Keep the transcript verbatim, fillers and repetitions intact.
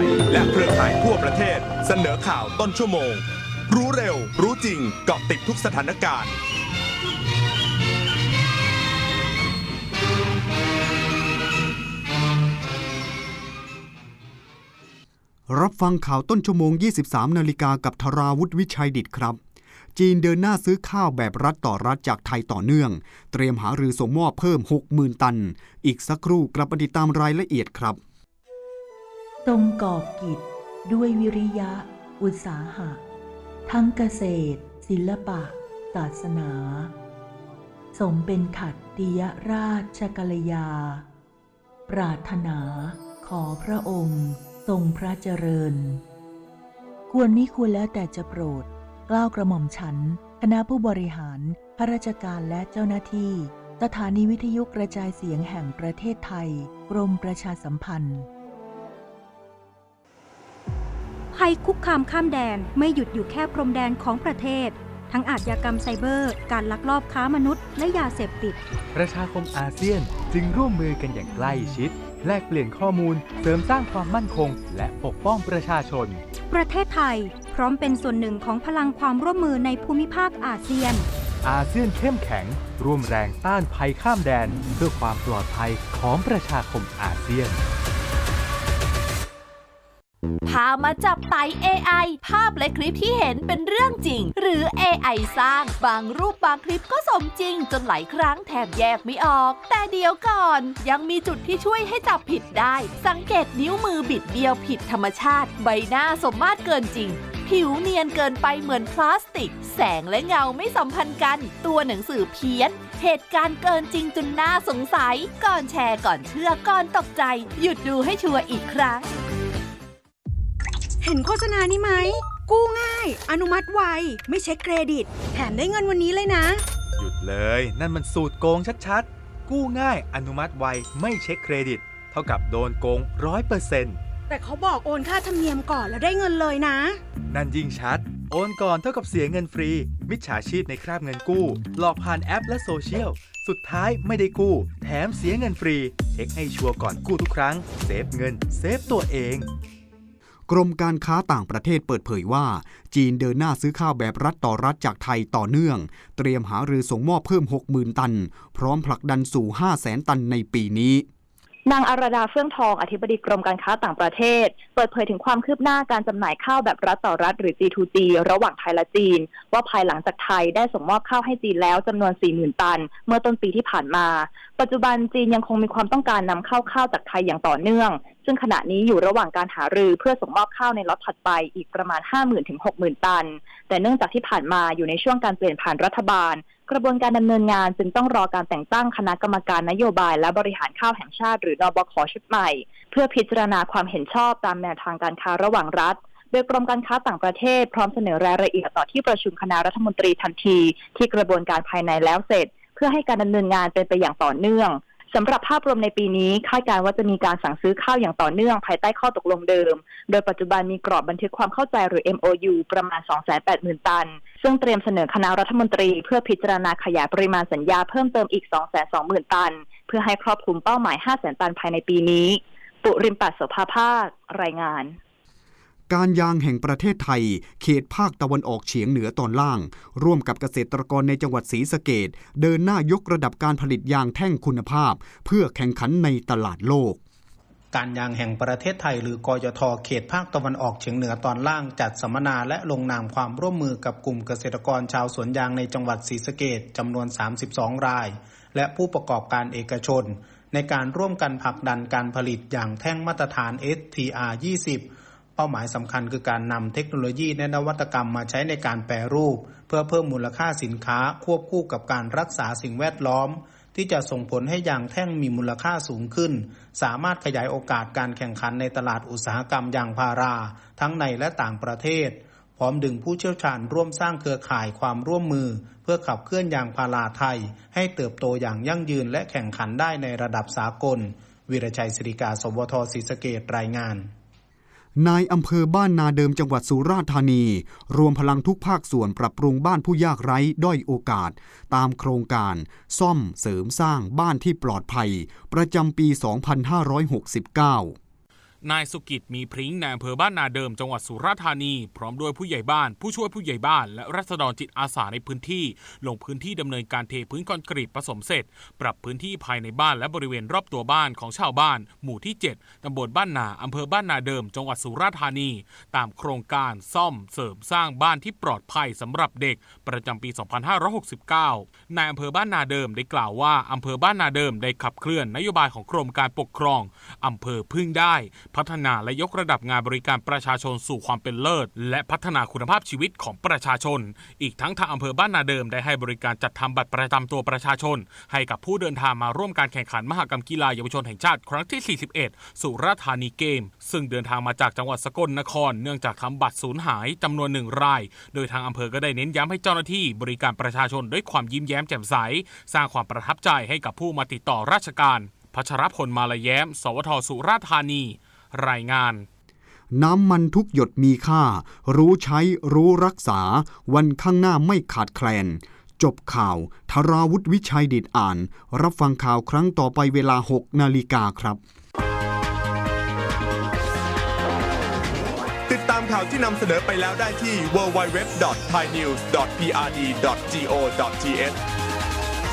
ยและเครือข่ายทั่วประเทศเสนอข่าวต้นชั่วโมงรู้เร็วรู้จริงเกาะติดทุกสถานการณ์รับฟังข่าวต้นชั่วโมง ยี่สิบสาม นาฬิกากับธราวุฒิวิชัยดิษฐ์ครับจีนเดินหน้าซื้อข้าวแบบรัฐต่อรัฐจากไทยต่อเนื่องเตรียมหารือส่งมอบเพิ่ม หกหมื่น ตันอีกสักครู่กลับมาติดตามรายละเอียดครับทรงกอบกิจด้วยวิริยะอุตสาหะทั้งเกษตรศิลปะศาสนาสมเป็นขัตติยราชกัลยาปรารถนาขอพระองค์ทรงพระเจริญควรมิควรแล้วแต่จะโปรดเกล้ากระหม่อมฉันคณะผู้บริหารข้าราชการและเจ้าหน้าที่สถานีวิทยุกระจายเสียงแห่งประเทศไทยกรมประชาสัมพันธ์ภัยคุกคามข้ามแดนไม่หยุดอยู่แค่พรมแดนของประเทศทั้งอาชญากรรมไซเบอร์การลักลอบค้ามนุษย์และยาเสพติดประชาคมอาเซียนจึงร่วมมือกันอย่างใกล้ชิดแลกเปลี่ยนข้อมูลเสริมสร้างความมั่นคงและปกป้องประชาชนประเทศไทยพร้อมเป็นส่วนหนึ่งของพลังความร่วมมือในภูมิภาคอาเซียนอาเซียนเข้มแข็งร่วมแรงต้านภัยข้ามแดนเพื่อความปลอดภัยของประชาคมอาเซียนพามาจับไต่ เอ ไอ ภาพและคลิปที่เห็นเป็นเรื่องจริงหรือ เอ ไอ สร้างบางรูปบางคลิปก็สมจริงจนหลายครั้งแทบแยกไม่ออกแต่เดี๋ยวก่อนยังมีจุดที่ช่วยให้จับผิดได้สังเกตนิ้วมือบิดเบี้ยวผิดธรรมชาติใบหน้าสมมาตรเกินจริงผิวเนียนเกินไปเหมือนพลาสติกแสงและเงาไม่สัมพันธ์กันตัวหนังสือเพี้ยนเหตุการณ์เกินจริงจนน่าสงสัยก่อนแชร์ก่อนเชื่อก่อนตกใจหยุดดูให้ชัวร์อีกครั้งเห็นโฆษณานี้ไหมกู้ง่ายอนุมัติไวไม่เช็คเครดิตแถมได้เงินวันนี้เลยนะหยุดเลยนั่นมันสูตรโกงชัดๆกู้ง่ายอนุมัติไวไม่เช็คเครดิตเท่ากับโดนโกง ร้อยเปอร์เซ็นต์แต่เขาบอกโอนค่าธรรมเนียมก่อนแล้วได้เงินเลยนะนั่นยิ่งชัดโอนก่อนเท่ากับเสียเงินฟรีมิจฉาชีพในคราบเงินกู้หลอกผ่านแอปและโซเชียลสุดท้ายไม่ได้กู้แถมเสียเงินฟรีเช็คให้ชัวร์ก่อนกู้ทุกครั้งเซฟเงินเซฟตัวเองกรมการค้าต่างประเทศเปิดเผยว่าจีนเดินหน้าซื้อข้าวแบบรัฐต่อรัฐจากไทยต่อเนื่องเตรียมหารือส่งมอบเพิ่ม หกหมื่น ตันพร้อมผลักดันสู่ ห้าแสน ตันในปีนี้นางอรดาเฟื่องทองอธิบดีกรมการค้าต่างประเทศเปิดเผยถึงความคืบหน้าการจำหน่ายข้าวแบบรัฐต่อรัฐหรือ จี ทู จี ระหว่างไทยและจีนว่าภายหลังจากไทยได้ส่งมอบข้าวให้จีนแล้วจำนวน สี่หมื่น ตันเมื่อต้นปีที่ผ่านมาปัจจุบันจีนยังคงมีความต้องการนำเข้าข้าวจากไทยอย่างต่อเนื่องซึ่งขณะนี้อยู่ระหว่างการหารือเพื่อส่งมอบข้าวในล็อตถัดไปอีกประมาณ ห้าหมื่นถึงหกหมื่น ตันแต่เนื่องจากที่ผ่านมาอยู่ในช่วงการเปลี่ยนผ่านรัฐบาลกระบวนการดำเนินงานจึงต้องรอการแต่งตั้งคณะกรรมการนโยบายและบริหารข้าวแห่งชาติหรือนบข.ชุดใหม่เพื่อพิจารณาความเห็นชอบตามแนวทางการค้าระหว่างรัฐโดยกรมการค้าต่างประเทศพร้อมเสนอรายละเอียดต่อที่ประชุมคณะรัฐมนตรีทันทีที่กระบวนการภายในแล้วเสร็จเพื่อให้การดำเนินงานเป็นไปอย่างต่อเนื่องสำหรับภาพรวมในปีนี้คาดการณ์ว่าจะมีการสั่งซื้อข้าวอย่างต่อเนื่องภายใต้ข้อตกลงเดิมโดยปัจจุบันมีกรอบบันทึกความเข้าใจหรือ เอ็ม โอ ยู ประมาณ สองแสนแปดหมื่น ตันซึ่งเตรียมเสนอคณะรัฐมนตรีเพื่อพิจารณาขยายปริมาณสัญญาเพิ่มเติมอีก สองแสนสองหมื่น ตันเพื่อให้ครอบคลุมเป้าหมาย ห้าแสน ตันภายในปีนี้ปุริมปัสโสภาภาครายงานการยางแห่งประเทศไทยเขตภาคตะวันออกเฉียงเหนือตอนล่างร่วมกับเกษตรกรในจังหวัดศรีสะเกษเดินหน้ายกระดับการผลิตยางแท่งคุณภาพเพื่อแข่งขันในตลาดโลกการยางแห่งประเทศไทยหรือกยท.เขตภาคตะวันออกเฉียงเหนือตอนล่างจัดสัมมนาและลงนามความร่วมมือกับกลุ่มเกษตรกรชาวสวนยางในจังหวัดศรีสะเกษจำนวนสามสิบสองรายและผู้ประกอบการเอกชนในการร่วมกันผลักดันการผลิตยางแท่งมาตรฐาน เอส ที อาร์ ยี่สิบเป้าหมายสำคัญคือการนำเทคโนโลยีและนวัตกรรมมาใช้ในการแปรรูปเพื่อเพิ่มมูลค่าสินค้าควบคู่กับการรักษาสิ่งแวดล้อมที่จะส่งผลให้ยางแท่งมีมูลค่าสูงขึ้นสามารถขยายโอกาสการแข่งขันในตลาดอุตสาหกรรมยางพาราทั้งในและต่างประเทศพร้อมดึงผู้เชี่ยวชาญร่วมสร้างเครือข่ายความร่วมมือเพื่อขับเคลื่อนยางพาราไทยให้เติบโตอย่างยั่งยืนและแข่งขันได้ในระดับสากลวีรชัยศิริกาสวทศรีสะเกษรายงานนายอำเภอบ้านนาเดิมจังหวัดสุราษฎร์ธานีรวมพลังทุกภาคส่วนปรับปรุงบ้านผู้ยากไร้ด้อยโอกาสตามโครงการซ่อมเสริมสร้างบ้านที่ปลอดภัยประจำปี สองพันห้าร้อยหกสิบเก้านายสุกิจมีพริ้งในอำเภอบ้านนาเดิมจังหวัดสุราษฎร์ธานีพร้อมด้วยผู้ใหญ่บ้านผู้ช่วยผู้ใหญ่บ้านและราษฎรจิตอาสาในพื้นที่ลงพื้นที่ดำเนินการเทพื้นคอนกรีตผสมเสร็จปรับพื้นที่ภายในบ้านและบริเวณรอบตัวบ้านของชาวบ้านหมู่ที่เจ็ดตำบลบ้านนาอำเภอบ้านนาเดิมจังหวัดสุราษฎร์ธานีตามโครงการซ่อมเสริมสร้างบ้านที่ปลอดภัยสำหรับเด็กประจำปี สองพันห้าร้อยหกสิบเก้านายอำเภอบ้านนาเดิมได้กล่าวว่าอำเภอบ้านนาเดิมได้ขับเคลื่อนนโยบายของกรมการปกครองอำเภอพึ่งได้พัฒนาและยกระดับงานบริการประชาชนสู่ความเป็นเลิศและพัฒนาคุณภาพชีวิตของประชาชนอีกทั้งทางอำเภอบ้านนาเดิมได้ให้บริการจัดทำบัตรประจำตัวประชาชนให้กับผู้เดินทางมาร่วมการแข่งขันมหกรรมกีฬาเยาวชนแห่งชาติครั้งที่สี่สิบเอ็ดสุราษฎร์ธานีเกมซึ่งเดินทางมาจากจังหวัดสกลนครเนื่องจากทำบัตรสูญหายจำนวนหนึ่งรายโดยทางอำเภอก็ได้เน้นย้ำให้เจ้าหน้าที่บริการประชาชนด้วยความยิ้มแย้มแจ่มใสสร้างความประทับใจให้กับผู้มาติดต่อราชการพัชรพลมาลาแย้มสวทสุราษฎร์ธานีรายงานน้ำมันทุกหยดมีค่ารู้ใช้รู้รักษาวันข้างหน้าไม่ขาดแคลนจบข่าวธราวุฒิวิชัยดิษฐ์อ่านรับฟังข่าวครั้งต่อไปเวลา หกนาฬิกาครับติดตามข่าวที่นำเสนอไปแล้วได้ที่ ดับเบิลยู ดับเบิลยู ดับเบิลยู ดอท ไทยนิวส์ ดอท พี อาร์ ดี ดอท จี โอ ดอท ที เอช